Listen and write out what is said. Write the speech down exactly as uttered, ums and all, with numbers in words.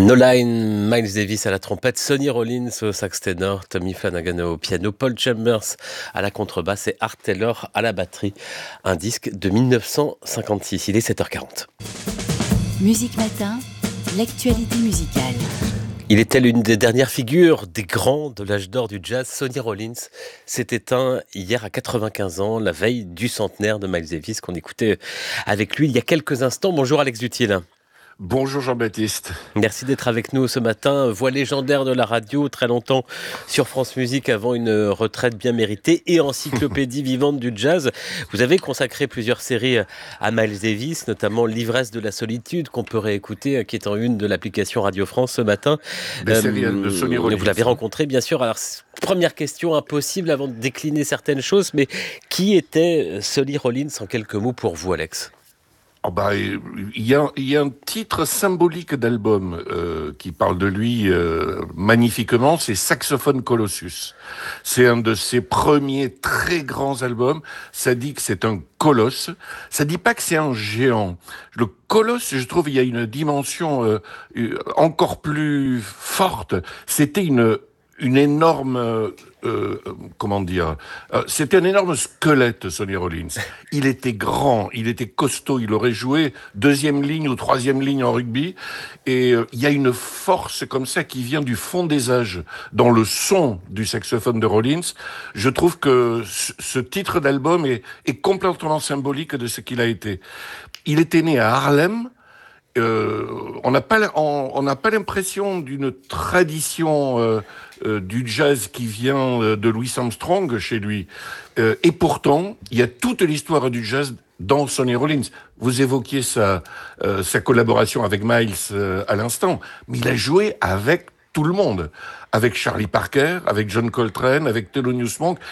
No Line, Miles Davis à la trompette, Sonny Rollins au sax ténor, Tommy Flanagan au piano, Paul Chambers à la contrebasse et Art Taylor à la batterie. Un disque de dix-neuf cent cinquante-six. Il est sept heures quarante. Musique Matin, l'actualité musicale. Il était l'une des dernières figures des grands de l'âge d'or du jazz. Sonny Rollins s'est éteint hier à quatre-vingt-quinze ans, la veille du centenaire de Miles Davis qu'on écoutait avec lui il y a quelques instants. Bonjour Alex Duthil. Bonjour Jean-Baptiste. Merci d'être avec nous ce matin. Voix légendaire de la radio, très longtemps sur France Musique avant une retraite bien méritée et encyclopédie vivante du jazz. Vous avez consacré plusieurs séries à Miles Davis, notamment L'ivresse de la solitude qu'on peut réécouter, qui est en une de l'application Radio France ce matin. Des euh, séries de Sonny Rollins. Vous l'avez rencontré bien sûr. Alors, première question impossible avant de décliner certaines choses, mais qui était Sonny Rollins en quelques mots pour vous, Alex ? Oh bah, il y a, il y a un titre symbolique d'album euh, qui parle de lui euh, magnifiquement, c'est Saxophone Colossus. C'est un de ses premiers très grands albums. Ça dit que c'est un colosse. Ça dit pas que c'est un géant. Le colosse, je trouve, il y a une dimension euh, encore plus forte. C'était une une énorme, euh, euh, comment dire, euh, c'était un énorme squelette, Sonny Rollins. Il était grand, il était costaud, il aurait joué deuxième ligne ou troisième ligne en rugby, et euh, il y a une force comme ça qui vient du fond des âges, dans le son du saxophone de Rollins. Je trouve que ce, ce titre d'album est, est complètement symbolique de ce qu'il a été. Il était né à Harlem. Euh, on n'a pas, on n'a pas l'impression d'une tradition euh, euh, du jazz qui vient de Louis Armstrong chez lui. Euh, et pourtant, il y a toute l'histoire du jazz dans Sonny Rollins. Vous évoquiez sa, euh, sa collaboration avec Miles euh, à l'instant, mais il a joué avec tout le monde, avec Charlie Parker, avec John Coltrane, avec Thelonious Monk.